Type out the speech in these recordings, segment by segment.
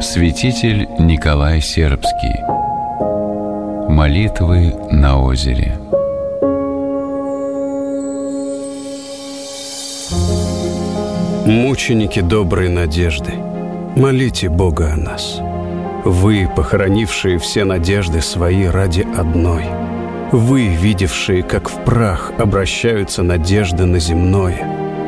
Святитель Николай Сербский. Молитвы на озере. Мученики доброй надежды, молите Бога о нас. Вы, похоронившие все надежды свои ради одной. Вы, видевшие, как в прах обращаются надежды на земное.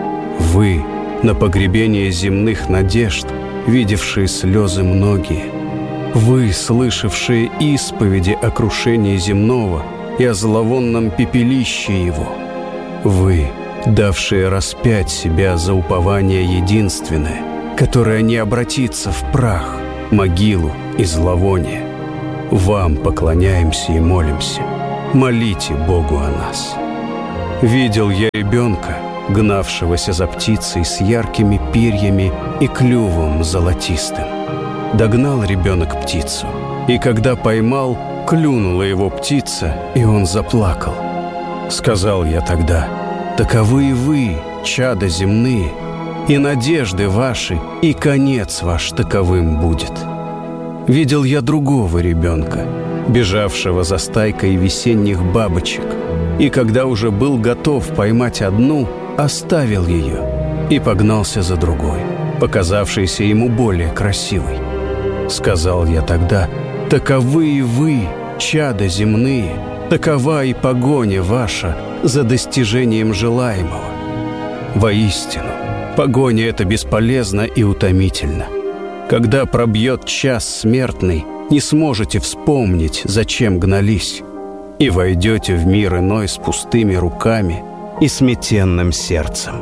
Вы, на погребение земных надежд, видевшие слезы многие. Вы, слышавшие исповеди о крушении земного и о зловонном пепелище его. Вы, давшие распять себя за упование единственное, которое не обратится в прах, могилу и зловоние. Вам поклоняемся и молимся. Молите Богу о нас. Видел я ребенка, гнавшегося за птицей с яркими перьями и клювом золотистым. Догнал ребенок птицу, и когда поймал, клюнула его птица, и он заплакал. Сказал я тогда: таковы и вы, чада земные, и надежды ваши, и конец ваш таковым будет. Видел я другого ребенка, бежавшего за стайкой весенних бабочек, и когда уже был готов поймать одну, оставил ее и погнался за другой, показавшейся ему более красивой. Сказал я тогда: таковы и вы, чада земные, такова и погоня ваша за достижением желаемого. Воистину, погоня эта бесполезна и утомительна. Когда пробьет час смертный, не сможете вспомнить, зачем гнались, и войдете в мир иной с пустыми руками и сметенным сердцем.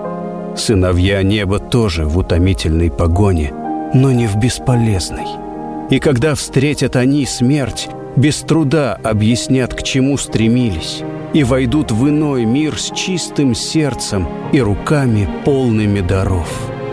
Сыновья неба тоже в утомительной погоне, но не в бесполезной. И когда встретят они смерть, без труда объяснят, к чему стремились, и войдут в иной мир с чистым сердцем и руками, полными даров.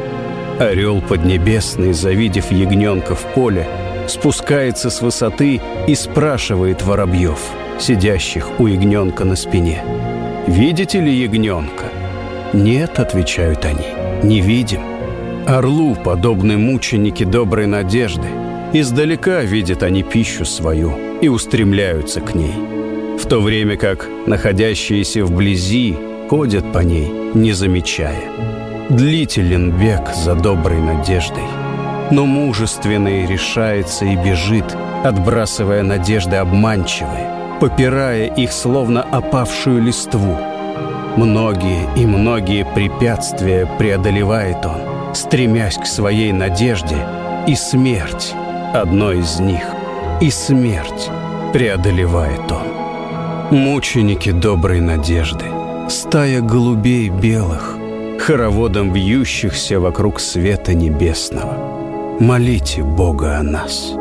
Орел поднебесный, завидев ягненка в поле, спускается с высоты и спрашивает воробьев, сидящих у ягненка на спине: «Видите ли ягненка?» «Нет», — отвечают они, — «не видим». Орлу подобны мученики доброй надежды. Издалека видят они пищу свою и устремляются к ней, в то время как находящиеся вблизи ходят по ней, не замечая. Длителен бег за доброй надеждой, но мужественный решается и бежит, отбрасывая надежды обманчивые, попирая их словно опавшую листву. Многие и многие препятствия преодолевает он, стремясь к своей надежде, и смерть — одно из них, и смерть преодолевает он. Мученики доброй надежды, стая голубей белых, хороводом вьющихся вокруг света небесного. Молите Бога о нас.